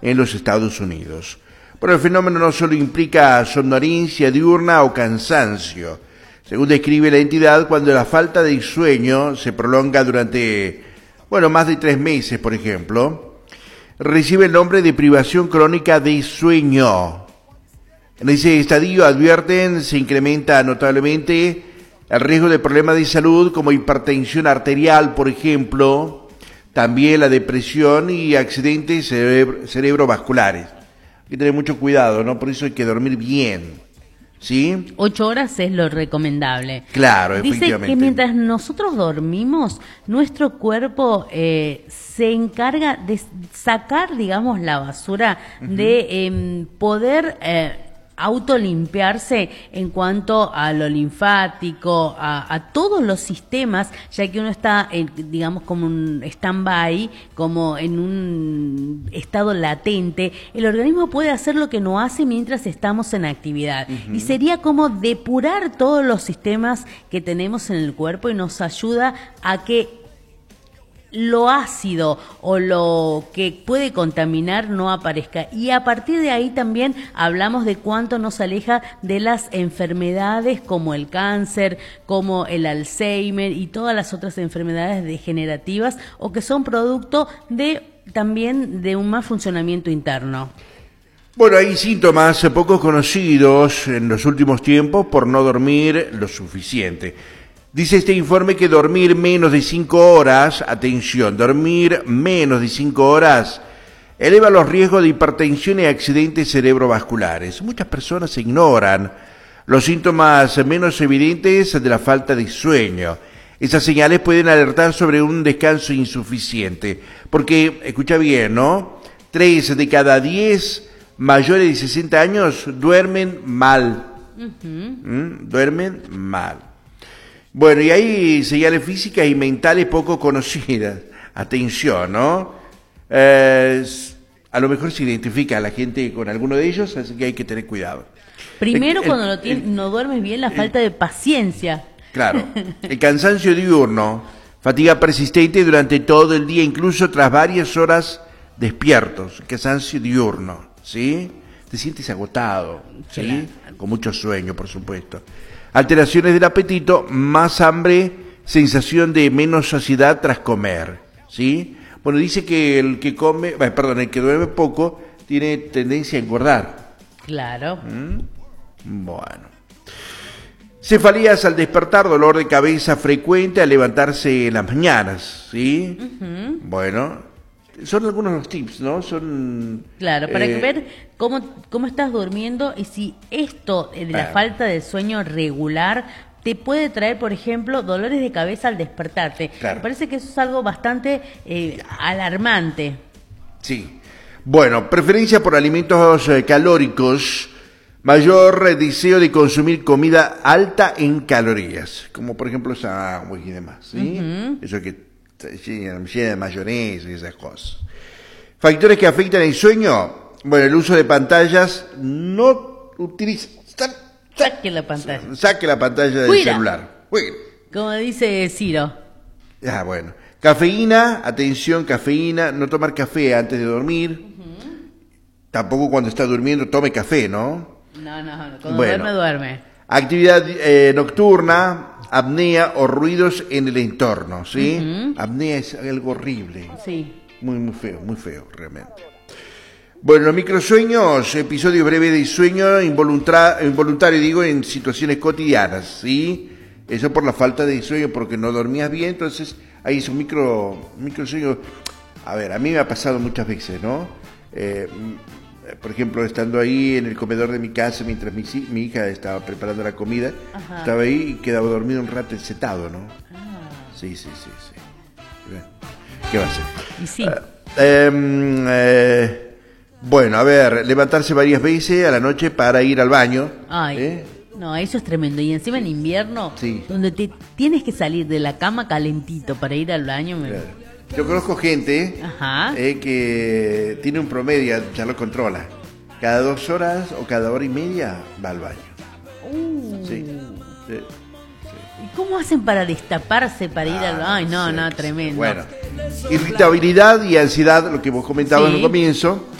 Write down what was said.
en los Estados Unidos. Pero el fenómeno no solo implica somnolencia diurna o cansancio. Según describe la entidad, cuando la falta de sueño se prolonga durante, más de 3 meses, por ejemplo, recibe el nombre de privación crónica de sueño. En ese estadio, advierten, se incrementa notablemente el riesgo de problemas de salud como hipertensión arterial, por ejemplo, también la depresión y accidentes cerebrovasculares. Hay que tener mucho cuidado, ¿no? Por eso hay que dormir bien, ¿sí? 8 horas es lo recomendable. Claro, Dice efectivamente. que mientras nosotros dormimos, nuestro cuerpo se encarga de sacar, digamos, la basura, de poder autolimpiarse en cuanto a lo linfático, a todos los sistemas, ya que uno está, digamos, como un stand-by, como en un estado latente. El organismo puede hacer lo que no hace mientras estamos en actividad. Y sería como depurar todos los sistemas que tenemos en el cuerpo y nos ayuda a que lo ácido o lo que puede contaminar no aparezca. Y a partir de ahí también hablamos de cuánto nos aleja de las enfermedades como el cáncer, como el Alzheimer y todas las otras enfermedades degenerativas o que son producto también de un mal funcionamiento interno. Bueno, hay síntomas poco conocidos en los últimos tiempos por no dormir lo suficiente. Dice este informe que dormir menos de 5 horas, atención, dormir menos de 5 horas eleva los riesgos de hipertensión y accidentes cerebrovasculares. Muchas personas ignoran los síntomas menos evidentes de la falta de sueño. Esas señales pueden alertar sobre un descanso insuficiente, porque, escucha bien, ¿no? 3 de cada 10 mayores de 60 años duermen mal. Duermen mal. Bueno, y hay señales físicas y mentales poco conocidas. Atención, ¿no? A lo mejor se identifica a la gente con alguno de ellos, así que hay que tener cuidado. Primero, cuando no duermes bien, la falta de paciencia. Claro. El cansancio diurno, fatiga persistente durante todo el día, incluso tras varias horas despiertos. Cansancio diurno, ¿sí? Te sientes agotado, ¿sí? Claro. Con mucho sueño, por supuesto. Alteraciones del apetito, más hambre, sensación de menos saciedad tras comer, ¿sí? Bueno, dice que el que duerme poco tiene tendencia a engordar. Claro. Bueno. Cefalías al despertar, dolor de cabeza frecuente al levantarse en las mañanas, ¿sí? Bueno, son algunos de los tips, ¿no? Son claro, para ver cómo estás durmiendo y si esto de la falta de sueño regular te puede traer, por ejemplo, dolores de cabeza al despertarte. Claro. Me parece que eso es algo bastante alarmante. Sí. Bueno, preferencia por alimentos calóricos, mayor deseo de consumir comida alta en calorías, como por ejemplo sándwich y demás, ¿sí? Eso que llena de mayonesa y esas cosas. Factores que afectan el sueño. Bueno, el uso de pantallas. No utilice. Saque la pantalla. Saque la pantalla del celular. Como dice Ciro. Bueno. Cafeína, atención, cafeína. No tomar café antes de dormir. Tampoco cuando está durmiendo tome café, ¿no? No. Cuando duerme. Actividad nocturna. Apnea o ruidos en el entorno, ¿sí? Apnea es algo horrible. Sí. Muy feo, realmente. Bueno, los microsueños, episodio breve de sueño involuntario, en situaciones cotidianas, ¿sí? Eso por la falta de sueño, porque no dormías bien, entonces hay esos microsueños. A ver, a mí me ha pasado muchas veces, ¿no? Por ejemplo, estando ahí en el comedor de mi casa mientras mi hija estaba preparando la comida, estaba ahí y quedaba dormido un rato encetado, ¿no? Sí. ¿Qué va a hacer? Y sí. Bueno, a ver, levantarse varias veces a la noche para ir al baño. No, eso es tremendo. Y encima en invierno, donde te tienes que salir de la cama calentito para ir al baño. Claro. Yo conozco gente que tiene un promedio, ya lo controla. Cada 2 horas o cada hora y media va al baño. Sí. ¿Y cómo hacen para destaparse para ir al baño? No, tremendo. Bueno, irritabilidad y ansiedad, lo que vos comentabas en el comienzo.